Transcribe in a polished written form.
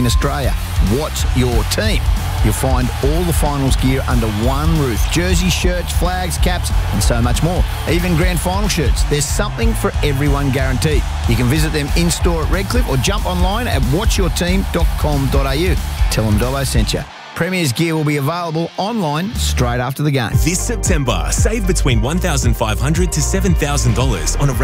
Australia. Watch your team. You'll find all the finals gear under one roof. Jerseys, shirts, flags, caps, and so much more. Even grand final shirts. There's something for everyone guaranteed. You can visit them in-store at Redcliffe or jump online at watchyourteam.com.au. Tell them Dobbo sent you. Premier's gear will be available online straight after the game. This September, save between $1,500 to $7,000 on a